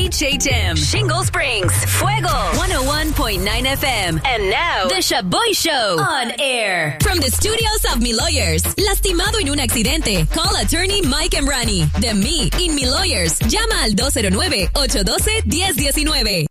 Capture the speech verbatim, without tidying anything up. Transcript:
H H M, Shingle Springs, Fuego, one oh one point nine F M. And now, The Shaboy Show on air. From the studios of Mi Lawyers. Lastimado en un accidente. Call attorney Mike Emrani. De Me in Mi Lawyers. Llama al dos cero nueve, ocho uno dos, uno cero uno nueve.